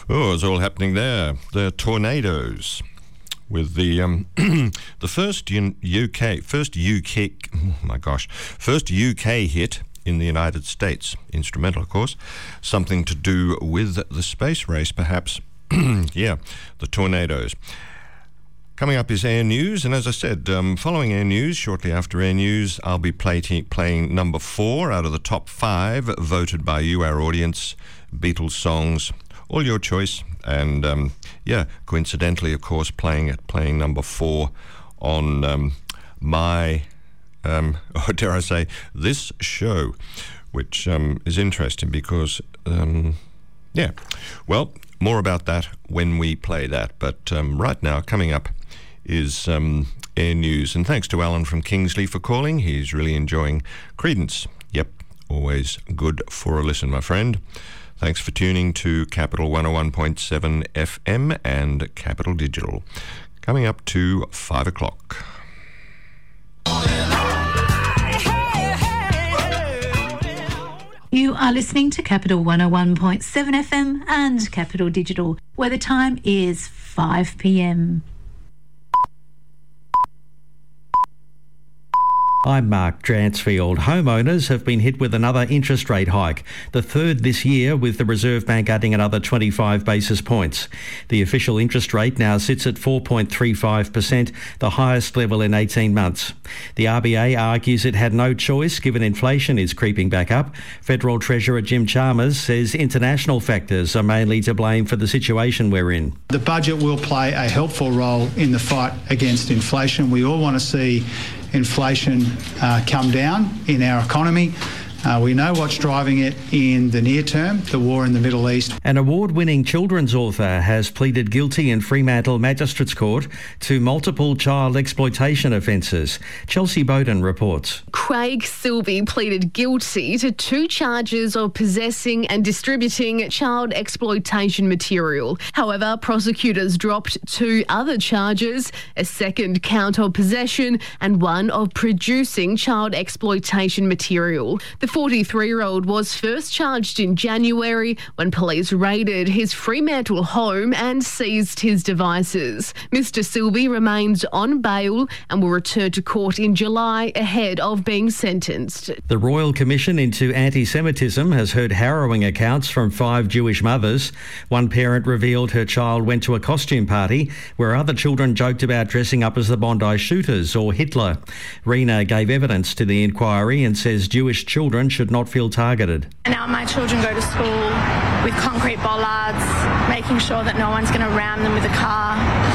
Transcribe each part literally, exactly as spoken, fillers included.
Oh, it's all happening there. The tornadoes. With the um, the first U K, first U K, oh my gosh, first U K hit in the United States, instrumental of course, something to do with the space race perhaps, yeah, the tornadoes. Coming up is Air News, and as I said, um, following Air News, shortly after Air News, I'll be play t- playing number four out of the top five voted by you, our audience, Beatles songs, all your choice. And um, yeah, coincidentally, of course, playing at playing number four on um, my, um, or dare I say, this show, which um, is interesting because, um, yeah, well, more about that when we play that. But um, right now, coming up is um, Air News. And thanks to Alan from Kingsley for calling. He's really enjoying Creedence. Yep, always good for a listen, my friend. Thanks for tuning to Capital one oh one point seven F M and Capital Digital. Coming up to five o'clock. You are listening to Capital one oh one point seven F M and Capital Digital, where the time is five p.m. I'm Mark Dransfield. Homeowners have been hit with another interest rate hike, the third this year, with the Reserve Bank adding another twenty-five basis points. The official interest rate now sits at four point three five percent, the highest level in eighteen months. The R B A argues it had no choice given inflation is creeping back up. Federal Treasurer Jim Chalmers says international factors are mainly to blame for the situation we're in. The budget will play a helpful role in the fight against inflation. We all want to see inflation uh, come down in our economy. Uh, we know what's driving it in the near term, the war in the Middle East. An award-winning children's author has pleaded guilty in Fremantle Magistrates Court to multiple child exploitation offences. Chelsea Bowden reports. Craig Silvey pleaded guilty to two charges of possessing and distributing child exploitation material. However, prosecutors dropped two other charges, a second count of possession and one of producing child exploitation material. The forty-three-year-old was first charged in January when police raided his Fremantle home and seized his devices. Mister Silvey remains on bail and will return to court in July ahead of being sentenced. The Royal Commission into Anti-Semitism has heard harrowing accounts from five Jewish mothers. One parent revealed her child went to a costume party where other children joked about dressing up as the Bondi shooters or Hitler. Rena gave evidence to the inquiry and says Jewish children should not feel targeted. Now my children go to school with concrete bollards, making sure that no one's going to ram them with a car,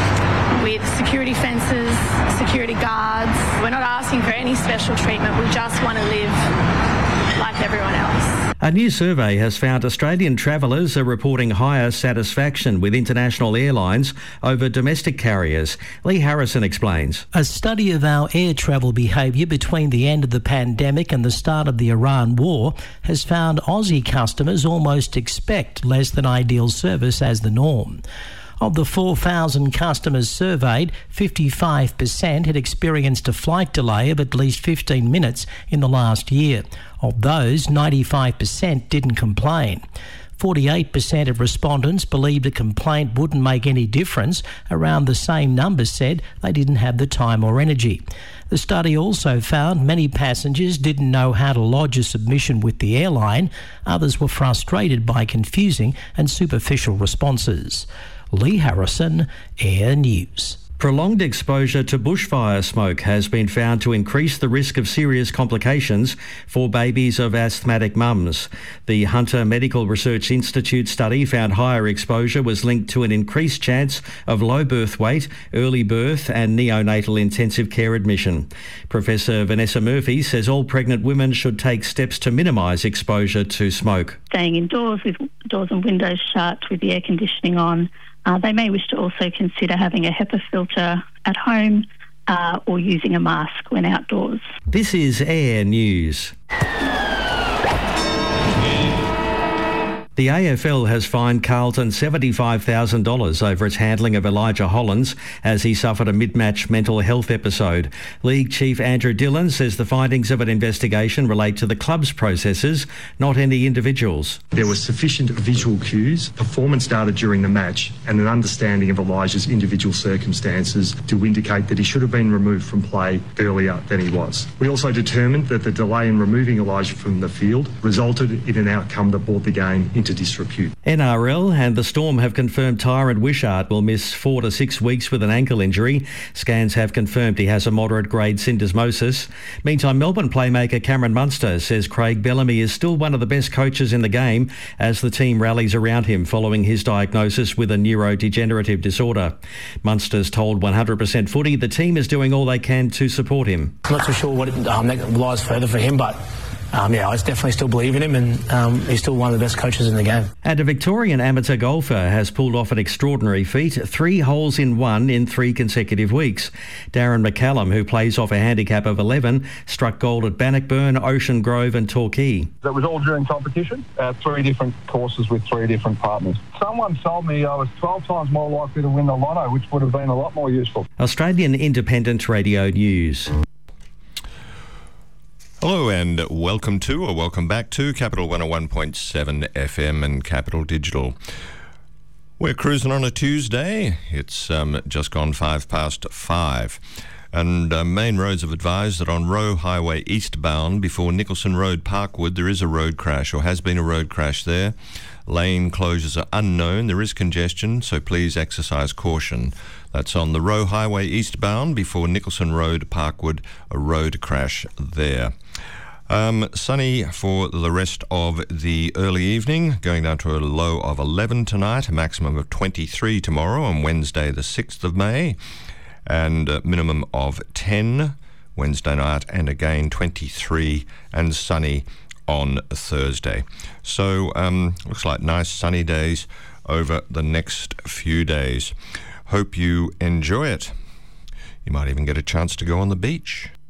with security fences, security guards. We're not asking for any special treatment. We just want to live like everyone else. A new survey has found Australian travellers are reporting higher satisfaction with international airlines over domestic carriers. Lee Harrison explains. A study of our air travel behaviour between the end of the pandemic and the start of the Iran war has found Aussie customers almost expect less than ideal service as the norm. Of the four thousand customers surveyed, fifty-five percent had experienced a flight delay of at least fifteen minutes in the last year. Of those, ninety-five percent didn't complain. forty-eight percent of respondents believed a complaint wouldn't make any difference. Around the same number said they didn't have the time or energy. The study also found many passengers didn't know how to lodge a submission with the airline. Others were frustrated by confusing and superficial responses. Lee Harrison, Air News. Prolonged exposure to bushfire smoke has been found to increase the risk of serious complications for babies of asthmatic mums. The Hunter Medical Research Institute study found higher exposure was linked to an increased chance of low birth weight, early birth and neonatal intensive care admission. Professor Vanessa Murphy says all pregnant women should take steps to minimise exposure to smoke. Staying indoors with doors and windows shut, with the air conditioning on. Uh, they may wish to also consider having a HEPA filter at home uh, or using a mask when outdoors. This is Air News. The The A F L has fined Carlton seventy-five thousand dollars over its handling of Elijah Hollands as he suffered a mid-match mental health episode. League Chief Andrew Dillon says the findings of an investigation relate to the club's processes, not any individuals. There were sufficient visual cues, performance data during the match and an understanding of Elijah's individual circumstances to indicate that he should have been removed from play earlier than he was. We also determined that the delay in removing Elijah from the field resulted in an outcome that brought the game into disrepute. N R L and the Storm have confirmed Tyron Wishart will miss four to six weeks with an ankle injury. Scans have confirmed he has a moderate grade syndesmosis. Meantime, Melbourne playmaker Cameron Munster says Craig Bellamy is still one of the best coaches in the game as the team rallies around him following his diagnosis with a neurodegenerative disorder. Munster's told one hundred percent Footy the team is doing all they can to support him. I'm not too sure what it, um, that lies further for him, but Um, yeah, I definitely still believe in him, and um, he's still one of the best coaches in the game. And a Victorian amateur golfer has pulled off an extraordinary feat, three holes in one in three consecutive weeks. Darren McCallum, who plays off a handicap of eleven, struck gold at Bannockburn, Ocean Grove and Torquay. That was all during competition, uh, three different courses with three different partners. Someone told me I was twelve times more likely to win the lotto, which would have been a lot more useful. Australian Independent Radio News. Hello and welcome to or welcome back to Capital one oh one point seven F M and Capital Digital. We're cruising on a Tuesday. It's um, just gone five past five. And uh, Main Roads have advised that on Roe Highway eastbound before Nicholson Road Parkwood there is a road crash or has been a road crash there. Lane closures are unknown. There is congestion, so please exercise caution. That's on the Roe Highway eastbound before Nicholson Road Parkwood, a road crash there. Um, sunny for the rest of the early evening, going down to a low of eleven tonight, a maximum of twenty-three tomorrow on Wednesday the sixth of May, and a minimum of ten Wednesday night, and again twenty-three and sunny on Thursday. So um, looks like nice sunny days over the next few days. Hope you enjoy it. You might even get a chance to go on the beach.